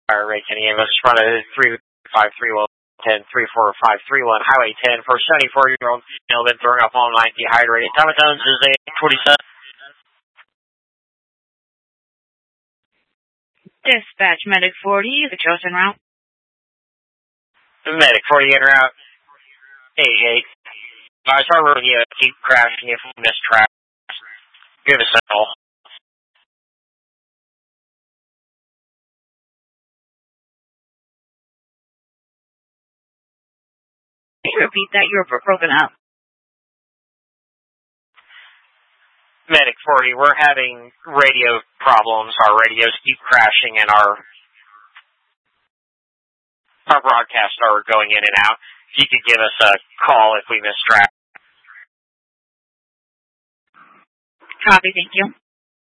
Ray Kenny Amos, front of 3531 34531, Highway 10 for 74-year-old male been throwing up all night, dehydrated. Time of tones is 8:27. Dispatch Medic 40, the chosen route. Medic 40 en route. 88. Our road, keep crashing if we miss track. Give us a call. Can you repeat that? You were broken up. Medic 40, we're having radio problems. Our radios keep crashing and our broadcasts are going in and out. If you could give us a call if we miss track. Copy, thank you.